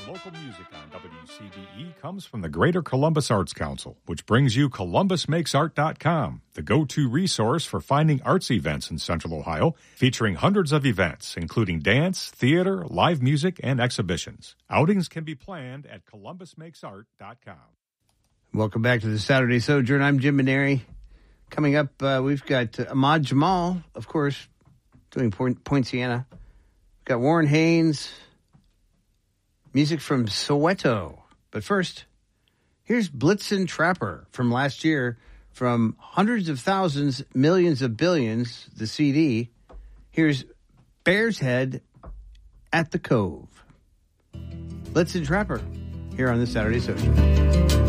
Local music on WCBE comes from the Greater Columbus Arts Council, which brings you ColumbusMakesArt.com, the go-to resource for finding arts events in Central Ohio, featuring hundreds of events, including dance, theater, live music, and exhibitions. Outings can be planned at ColumbusMakesArt.com. Welcome back to the Saturday Sojourn. I'm Jim Maneri. Coming up, we've got Ahmad Jamal, of course, doing Poinciana. We've got Warren Haynes, music from Soweto. But first, here's Blitzen Trapper from last year, from Hundreds of Thousands, Millions of Billions, the CD. Here's Bear's Head at the Cove. Blitzen Trapper here on the Saturday Sojourn.